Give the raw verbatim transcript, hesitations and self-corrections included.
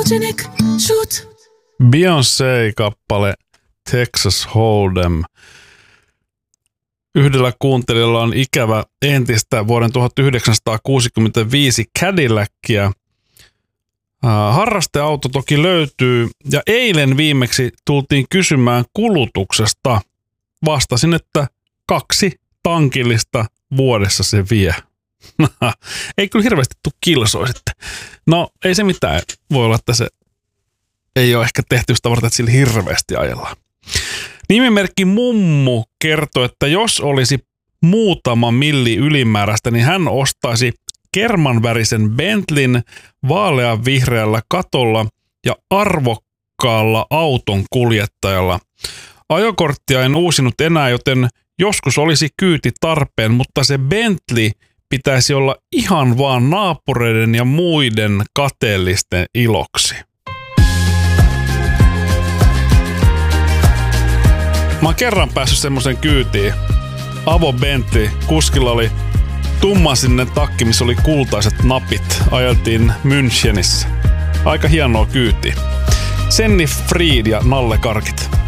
Photogenic, shoot. Beyoncé-kappale Texas Hold'em. Yhdellä kuuntelijalla on ikävä entistä vuoden tuhatyhdeksänsataakuusikymmentäviisi Cadillackia. Harrasteauto toki löytyy ja eilen viimeksi tultiin kysymään kulutuksesta. Vastasin, että kaksi tankillista vuodessa se vie. Ei kyllä hirveästi tule kilsoa sitten. No ei se mitään. Voi olla, että se ei ole ehkä tehty sitä varten, että sillä hirveästi ajellaan. Nimimerkki Mummu kertoi, että jos olisi muutama milli ylimääräistä, niin hän ostaisi kermanvärisen Bentleyn vaalean vihreällä katolla ja arvokkaalla auton kuljettajalla. Ajokorttia en uusinut enää, joten joskus olisi kyyti tarpeen, mutta se Bentley pitäisi olla ihan vaan naapureiden ja muiden kateellisten iloksi. Mä oon kerran päässyt semmoisen kyytiin. Avo Bentley, kuskilla oli tummasininen takki, missä oli kultaiset napit. Ajeltiin Münchenissä. Aika hienoa kyytiä. Senni Fried ja Nalle Karkit.